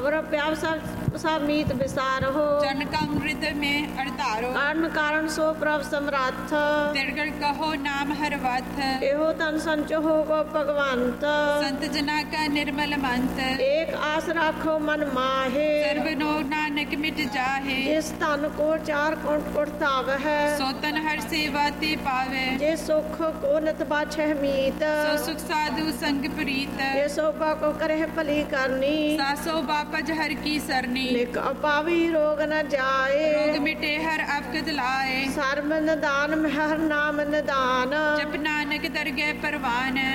अमर प्याव सब मीत विसारहो जन का अमृत में अड़तारो कारण कारण सो प्रभ समराथ तिरगड़ कहो नाम हर वथ एहो तन संचो हो गो भगवंत संत जना का निर्मल मंत एक आस राखो मन माहे सर्वनो नानक मिट जाहे जिस तन को चार कोट कोटताव है सोतन हर सेवा ते पावे जे सुख को नत बाछह मीत सो सुख साधु संग प्रीत जे शोभा को करे भली करनी सासो बापज हर की सरनी निक अपावी रोग न जाए रोग मिटे हर आपकत लाए सर्व निदान में हर नाम निदान जप नानक दरगह परवान